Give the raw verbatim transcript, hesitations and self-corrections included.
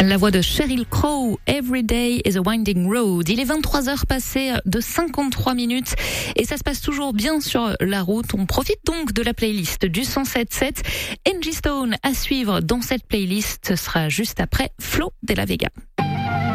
La voix de Sheryl Crow, Every Day is a Winding Road. Il est vingt-trois heures passées de cinquante-trois minutes et ça se passe toujours bien sur la route. On profite donc de la playlist du cent sept sept. Angie Stone à suivre dans cette playlist, ce sera juste après Flo de la Vega.